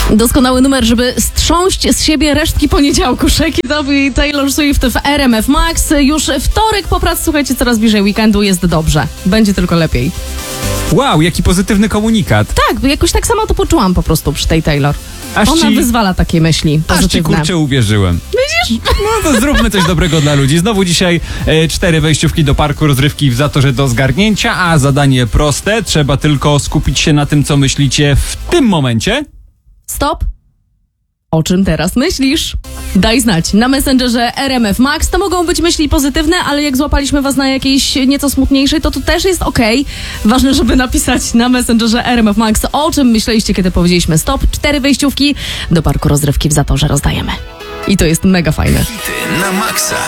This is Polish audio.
Doskonały numer, żeby strząść z siebie resztki poniedziałku. Shake It Up i Taylor Swift w RMF Max. Już wtorek po pracy, słuchajcie, coraz bliżej weekendu, jest dobrze. Będzie tylko lepiej. Wow, jaki pozytywny komunikat. Tak, jakoś tak samo to poczułam po prostu przy tej Taylor. Aż Ona ci- wyzwala takie myśli Aż ci pozytywne. kurczę uwierzyłem. Widzisz? No to zróbmy coś dobrego dla ludzi. Znowu dzisiaj 4 wejściówki do parku rozrywki w Zatorze do zgarnięcia, a zadanie proste. Trzeba tylko skupić się na tym, co myślicie w tym momencie. Stop. O czym teraz myślisz? Daj znać. Na Messengerze RMF Max to mogą być myśli pozytywne, ale jak złapaliśmy was na jakiejś nieco smutniejszej, to też jest okej. Ważne, żeby napisać na Messengerze RMF Max, o czym myśleliście, kiedy powiedzieliśmy stop. 4 wejściówki do parku rozrywki w Zatorze rozdajemy. I to jest mega fajne. Hity na maksa.